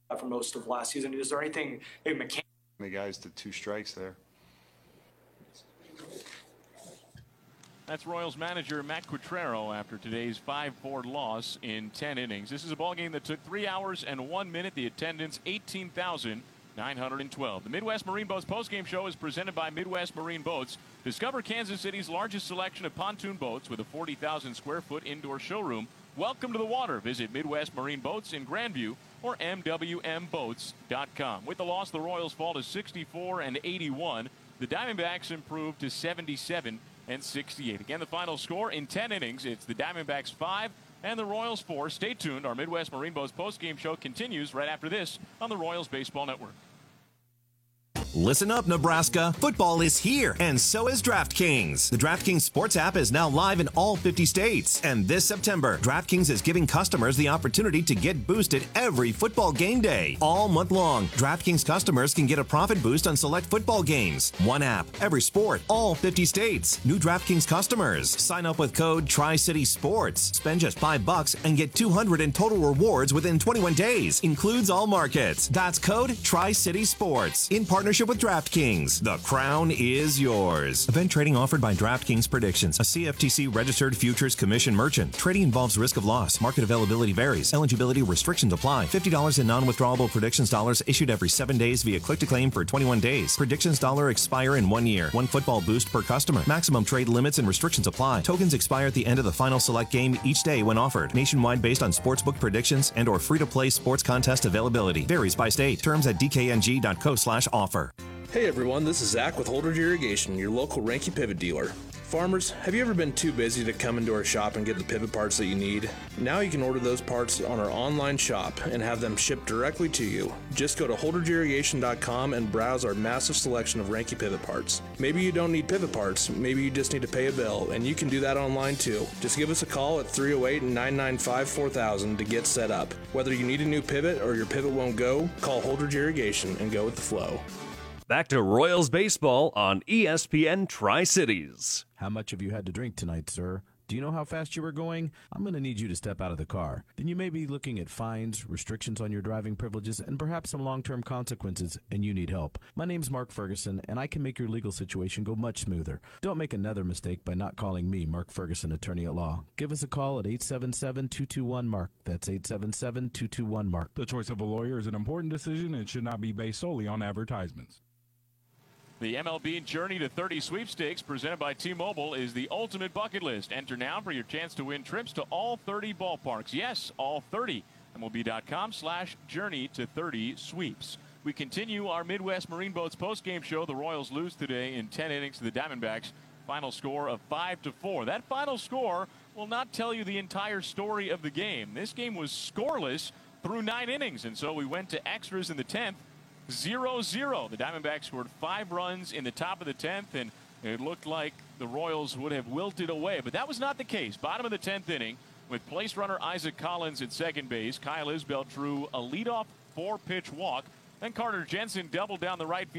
for most of last season. Is there anything maybe mechanical? The guys did 2 strikes there. That's Royals manager Matt Quatraro after today's 5-4 loss in 10 innings. This is a ball game that took 3 hours and 1 minute. The attendance 18,912. The Midwest Marine Boats postgame show is presented by Midwest Marine Boats. Discover Kansas City's largest selection of pontoon boats with a 40,000 square foot indoor showroom. Welcome to the water. Visit Midwest Marine Boats in Grandview or MWMBoats.com. With the loss, the Royals fall to 64 and 81. The Diamondbacks improved to 77 and 68. Again, the final score in 10 innings. It's the Diamondbacks 5 and the Royals 4. Stay tuned. Our Midwest Marine Boats postgame show continues right after this on the Royals Baseball Network. Listen up, Nebraska. Football is here, and so is DraftKings. The DraftKings Sports app is now live in all 50 states. And this September, DraftKings is giving customers the opportunity to get boosted every football game day. All month long, DraftKings customers can get a profit boost on select football games. One app, every sport, all 50 states. New DraftKings customers. Sign up with code Tri-City Sports. Spend just $5 and get $200 in total rewards within 21 days. Includes all markets. That's code Tri-City Sports. In partnership with DraftKings. The crown is yours. Event trading offered by DraftKings Predictions, a CFTC registered futures commission merchant. Trading involves risk of loss. Market availability varies. Eligibility restrictions apply. $50 in non-withdrawable predictions dollars issued every 7 days via click to claim for 21 days. Predictions dollar expire in 1 year. 1 football boost per customer. Maximum trade limits and restrictions apply. Tokens expire at the end of the final select game each day when offered. Nationwide based on sportsbook predictions and or free-to-play sports contest availability. Varies by state. Terms at dkng.co/offer. Hey everyone, this is Zach with Holdridge Irrigation, your local Ranky pivot dealer. Farmers, have you ever been too busy to come into our shop and get the pivot parts that you need? Now you can order those parts on our online shop and have them shipped directly to you. Just go to holdridgeirrigation.com and browse our massive selection of Ranky pivot parts. Maybe you don't need pivot parts, maybe you just need to pay a bill, and you can do that online too. Just give us a call at 308-995-4000 to get set up. Whether you need a new pivot or your pivot won't go, call Holdridge Irrigation and go with the flow. Back to Royals baseball on ESPN Tri-Cities. How much have you had to drink tonight, sir? Do you know how fast you were going? I'm going to need you to step out of the car. Then you may be looking at fines, restrictions on your driving privileges, and perhaps some long-term consequences, and you need help. My name's Mark Ferguson, and I can make your legal situation go much smoother. Don't make another mistake by not calling me, Mark Ferguson, attorney at law. Give us a call at 877-221-MARK. That's 877-221-MARK. The choice of a lawyer is an important decision and should not be based solely on advertisements. The MLB Journey to 30 sweepstakes presented by T-Mobile is the ultimate bucket list. Enter now for your chance to win trips to all 30 ballparks. Yes, all 30. MLB.com/journey to 30 sweeps. We continue our Midwest Marine Boats postgame show. The Royals lose today in 10 innings to the Diamondbacks. Final score of 5-4. That final score will not tell you the entire story of the game. This game was scoreless through 9 innings, and so we went to extras in the 10th. 0-0. The Diamondbacks scored 5 runs in the top of the 10th, and it looked like the Royals would have wilted away. But that was not the case. Bottom of the 10th inning, with place runner Isaac Collins at second base, Kyle Isbell drew a leadoff 4-pitch walk. Then Carter Jensen doubled down the right field.